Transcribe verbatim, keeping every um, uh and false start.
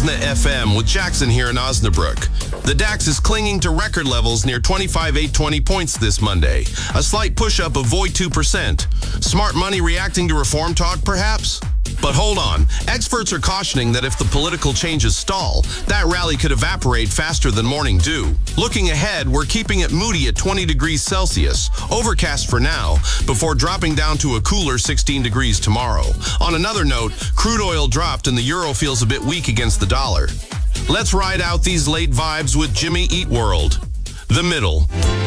Osna F M with Jackson here in Osnabrück. The DAX is clinging to record levels near twenty-five eight twenty points this Monday. A slight push-up of zero point two percent. Smart money reacting to reform talk, perhaps? But hold on. Experts are cautioning that if the political changes stall, that rally could evaporate faster than morning dew. Looking ahead, we're keeping it moody at twenty degrees Celsius, overcast for now, before dropping down to a cooler sixteen degrees tomorrow. On another note, crude oil dropped and the euro feels a bit weak against the dollar. Let's ride out these late vibes with Jimmy Eat World. The Middle.